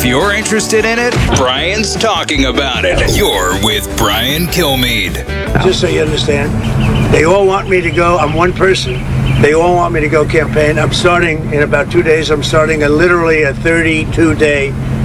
you're interested in it, Brian's talking about it. You're with Brian Kilmeade. Just so you understand, they all want me to go. I'm one person. They all want me to go campaign. I'm starting in about 2 days. I'm starting literally a 32-day